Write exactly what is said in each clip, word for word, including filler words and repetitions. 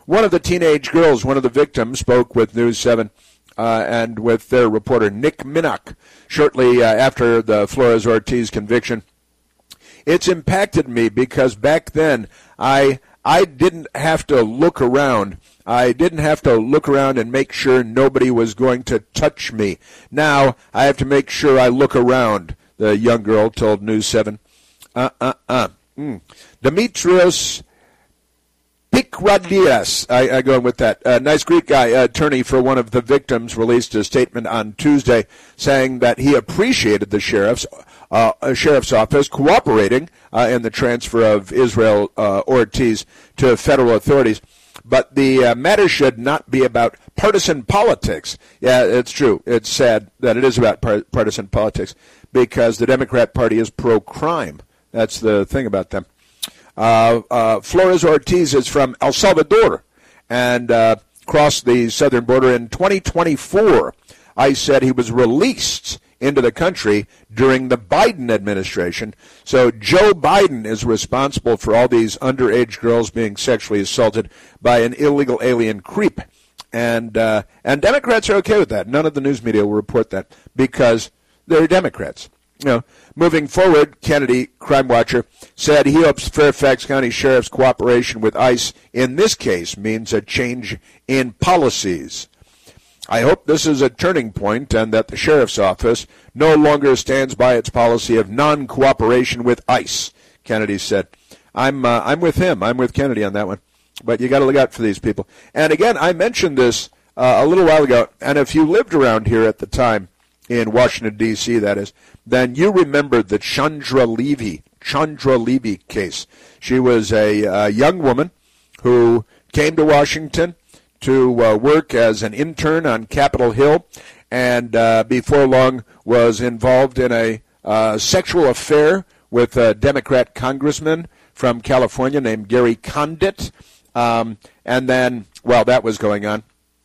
one of the teenage girls, one of the victims, spoke with News seven uh, and with their reporter Nick Minnock shortly uh, after the Flores-Ortiz conviction. It's impacted me because back then I I didn't have to look around. I didn't have to look around and make sure nobody was going to touch me. Now I have to make sure I look around, the young girl told News seven. Uh-uh-uh. Mm. Demetrios Pikradias, I, I go with that. Uh, nice Greek guy, uh, attorney for one of the victims, released a statement on Tuesday saying that he appreciated the sheriff's uh, sheriff's office cooperating uh, in the transfer of Israel uh, Ortiz to federal authorities. But the uh, matter should not be about partisan politics. Yeah, it's true. It's sad that it is about par- partisan politics because the Democrat Party is pro-crime. That's the thing about them. Uh, uh, Flores Ortiz is from El Salvador and uh, crossed the southern border in twenty twenty-four. ICE said he was released into the country during the Biden administration. So Joe Biden is responsible for all these underage girls being sexually assaulted by an illegal alien creep. And uh, and Democrats are okay with that. None of the news media will report that because they're Democrats. You know, moving forward, Kennedy, crime watcher, said he hopes Fairfax County Sheriff's cooperation with ICE in this case means a change in policies. I hope this is a turning point and that the Sheriff's Office no longer stands by its policy of non-cooperation with ICE, Kennedy said. I'm uh, I'm with him. I'm with Kennedy on that one. But you got to look out for these people. And again, I mentioned this uh, a little while ago, and if you lived around here at the time, in Washington, D C, that is, then you remember the Chandra Levy, Chandra Levy case. She was a uh, young woman who came to Washington to uh, work as an intern on Capitol Hill, and uh, before long was involved in a uh, sexual affair with a Democrat congressman from California named Gary Condit. Um, and then, while that was going on,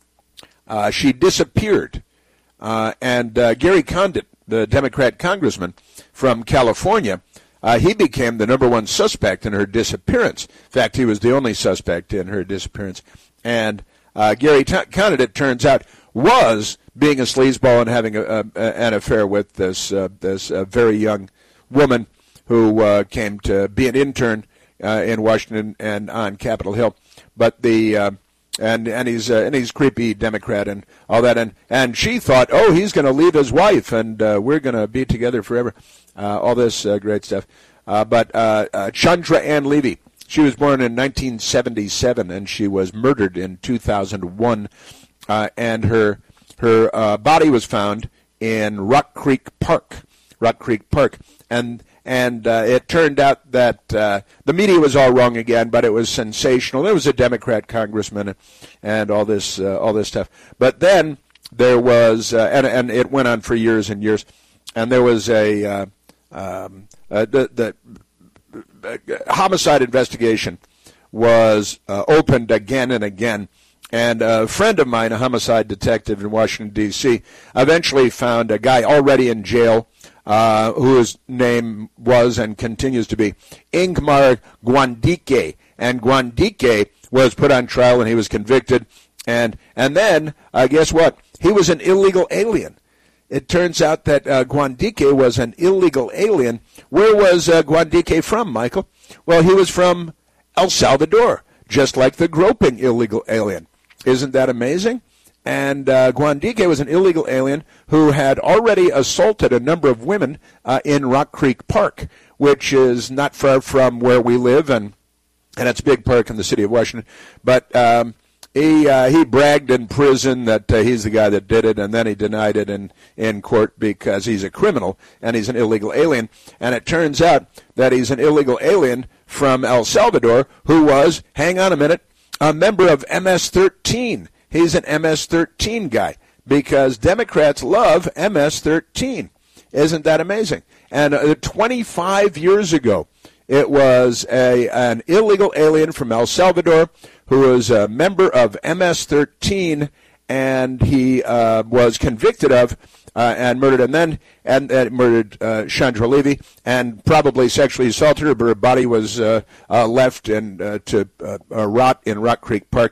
uh, she disappeared. Uh, and uh, Gary Condit, the Democrat congressman from California, uh, he became the number one suspect in her disappearance. In fact, he was the only suspect in her disappearance. And uh, Gary T- Condit, it turns out, was being a sleazeball and having a, a, an affair with this uh, this uh, very young woman who uh, came to be an intern uh, in Washington and on Capitol Hill. But the uh, And and he's uh, and he's creepy Democrat and all that, and and she thought, oh, he's going to leave his wife and uh, we're going to be together forever, uh, all this uh, great stuff. Uh, but uh, uh, Chandra Ann Levy, she was born in nineteen seventy-seven and she was murdered in two thousand one, uh, and her her uh, body was found in Rock Creek Park, Rock Creek Park, and. And uh, it turned out that uh, the media was all wrong again, but it was sensational. There was a Democrat congressman and, and all this uh, all this stuff. But then there was, uh, and, and it went on for years and years, and there was a uh, um, uh, the, the homicide investigation was uh, opened again and again. And a friend of mine, a homicide detective in Washington, D C, eventually found a guy already in jail uh, whose name was and continues to be Ingmar Guandike. And Guandike was put on trial and he was convicted. And and then, uh, guess what? He was an illegal alien. It turns out that uh, Guandike was an illegal alien. Where was uh, Guandike from, Michael? Well, he was from El Salvador, just like the groping illegal alien. Isn't that amazing? And uh, Guandike was an illegal alien who had already assaulted a number of women uh, in Rock Creek Park, which is not far from where we live, and and it's a big park in the city of Washington. But um, he uh, he bragged in prison that uh, he's the guy that did it, and then he denied it in, in court because he's a criminal and he's an illegal alien. And it turns out that he's an illegal alien from El Salvador who was, hang on a minute, a member of M S thirteen. He's an M S thirteen guy because Democrats love M S thirteen. Isn't that amazing? And uh, twenty-five years ago, it was a an illegal alien from El Salvador who was a member of M S thirteen, and he uh, was convicted of uh, and murdered, and then and, and murdered uh, Chandra Levy, and probably sexually assaulted her. But her body was uh, uh, left and uh, to uh, uh, rot in Rock Creek Park.